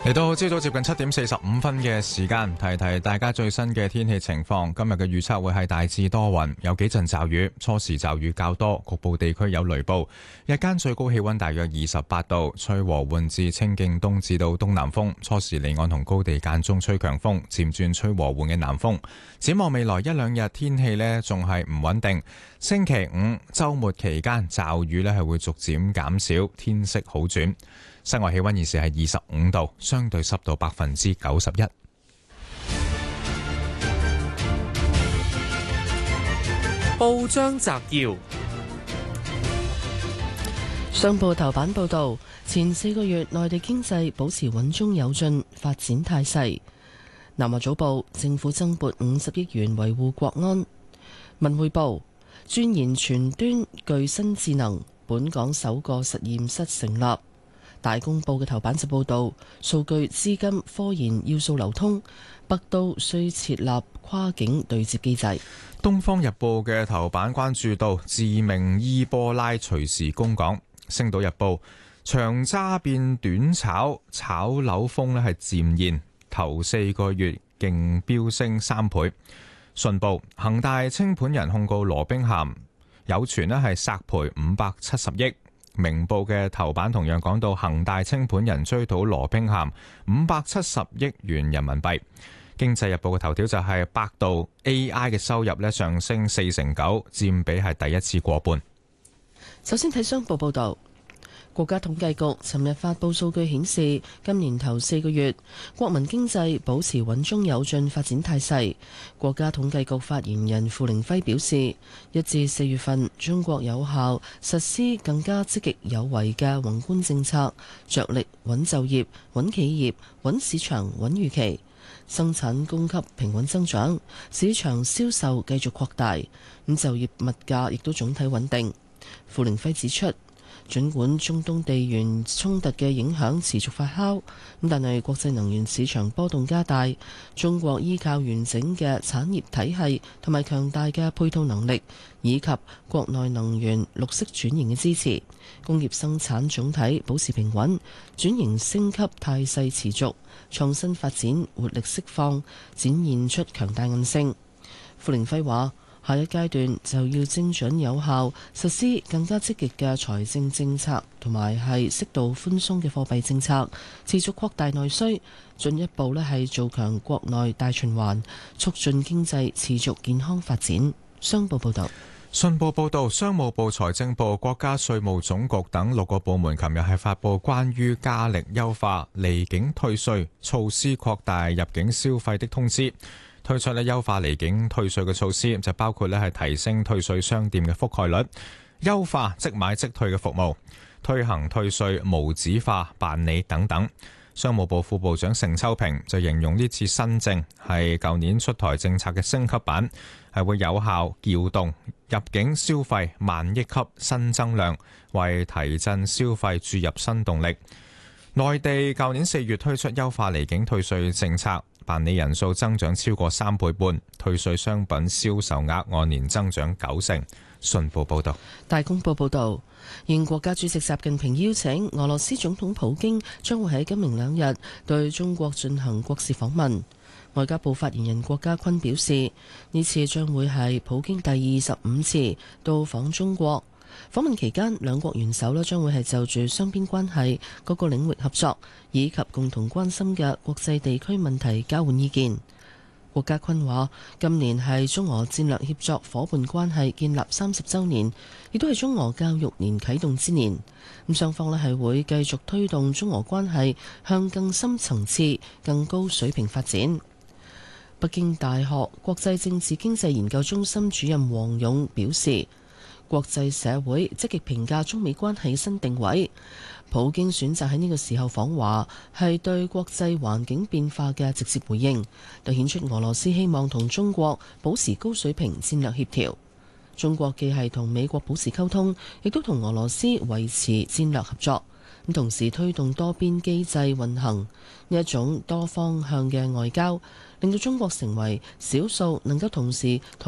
嚟到朝早接近7:45嘅時間，提提大家最新嘅天氣情況。今日嘅預測會係大致多雲，有幾陣驟雨，初時驟雨較多，局部地區有雷暴。日間最高氣溫大約28度，吹和緩至清勁東至到東南風。初時離岸同高地間中吹強風，漸轉吹和緩嘅南風。展望未來一兩日天氣呢仲係唔穩定。星期五週末期間驟雨呢係會逐漸減少，天色好轉。室外氣溫現時係25度，相對濕度91%。 報章摘要： 商報頭版報道，前4個月內地經濟保持穩中有進，發展態勢。南華早報，政府增撥50億元維護國安。文匯報，鑽研全端具新智能，本港首個實驗室成立。大公報嘅頭版就報道，數據、資金、科研要素流通，北都需設立跨境對接機制。 東方日報嘅頭版關注到致命伊波拉隨時攻港。星島日報，長揸變短炒，炒樓風咧係漸現，頭4個月勁飆升3倍。信報，恒大清盤人控告羅兵咸，有傳咧係索賠570億。明報嘅頭版同樣講到恒大清盤人追討羅兵咸570億元人民幣。經濟日報嘅頭條就係百度 AI 嘅收入咧上升49%，佔比係第一次過半。 首先睇商報報道。國家統計局尋日發布數據顯示，今年頭4個月，國民經濟保持穩中有進發展態勢。國家統計局發言人付凌暉表示，1至4月份，中國有效實施更加積極有為嘅宏觀政策，着力穩就業、穩企業、穩市場、穩預期，生產供給平穩增長，市場銷售繼續擴大，咁就業物價亦都總體穩定。付凌暉指出，儘管中東地緣衝突嘅影響持續發酵，但係國際能源市場波動加大，中國依靠完整嘅產業體系同埋強大嘅配套能力，以及國內能源綠色轉型嘅支持，工業生產總體保持平穩，轉型升級態勢持續，創新發展活力釋放，展現出強大韌性。付凌暉話，下一階段就要精準有效實施更加積極嘅財政政策，同埋係適度寬鬆嘅貨幣政策，持續擴大內需，進一步係做強國內大循環，促進經濟持續健康發展。商報報道。 信報報導，商務部、財政部、國家稅務總局等6個部門琴日係發布關於加力優化離境退稅措施、擴大入境消費的通知。推出優化離境退稅嘅措施，就包括係提升退稅商店嘅覆蓋率，優化即買即退嘅服務，推行退稅無紙化辦理等等。商務部副部長盛秋平就形容呢次新政係舊年出台政策嘅升級版，係會有效撬動入境消費萬億級新增量，為提振消費注入新動力。內地舊年4月推出優化離境退稅政策，辦理人數增長超過3倍半，退稅商品銷售額按年增長90%。信報報道。 大公報報道，應國家主席習近平邀請，俄羅斯總統普京將會喺今明2日對中國進行國事訪問。外交部發言人郭家坤表示，呢次將會係普京第25次到訪中國。訪問期間，兩國元首將會係就住雙邊關係各個領域合作，以及共同關心嘅國際地區問題交換意見。郭家坤話，今年係中俄戰略協作伙伴關係建立30週年，亦都係中俄教育年啟動之年。咁雙方係會繼續推動中俄關係向更深層次、更高水平發展。北京大學國際政治經濟研究中心主任王勇表示，國際社會積極評價中美關係新定位。普京選擇喺呢個時候訪華，係對國際環境變化嘅直接回應，凸顯出俄羅斯希望同中國保持高水平戰略協調。中國既係同美國保持溝通，亦都同俄羅斯維持戰略合作，咁同時推動多邊機制運行。呢一種多方向嘅外交，令到中國成為少數能夠同時